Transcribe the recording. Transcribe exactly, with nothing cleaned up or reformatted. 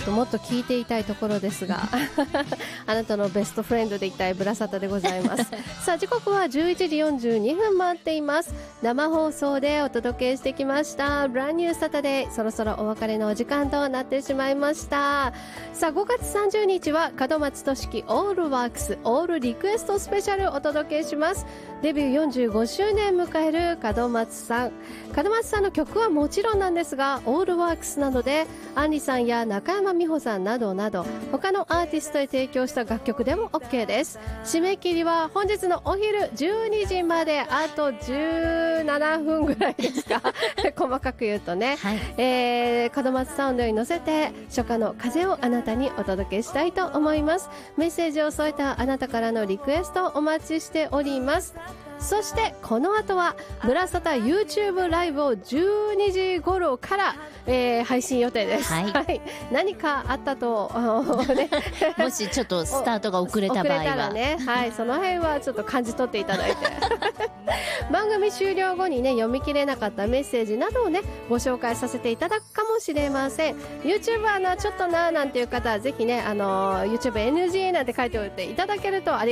ともっと聞いていたいところですがあなたのベストフレンドでいたいブラサタでございますさあ時刻はじゅういちじよんじゅうにふん回っています。生放送でお届けしてきましたブランニューサタデー、そろそろお別れのお時間となってしまいました。さあごがつさんじゅうにちは門松俊樹オールワークスオールリクエストスペシャルお届けします。デビューよんじゅうごしゅうねん迎える門松さん。門松さんの曲はもちろんなんですが、オールワークスなどでアンリさんや中山美穂さんなどなど他のアーティストへ提供した楽曲でも OK です。締め切りは本日のお昼じゅうにじまであとじゅうななふんぐらいですか細かく言うとね、はい、えー、門松サウンドに乗せて初夏の風をあなたにお届けしたいと思います。メッセージを添えたあなたからのリクエストをお待ちしております。そしてこの後はブラサタ YouTube ライブをじゅうにじ頃から、えー、配信予定です、はいはい、何かあったと、ね、 もしちょっとスタートが遅れた場合は遅れたらね、はい、その辺はちょっと感じ取っていただいて番組終了後にね読み切れなかったメッセージなどをねご紹介させていただくかもしれません。 YouTuber なちょっとななんていう方はぜひね、あのー、YouTube エヌジー なんて書いておいていただけるとあり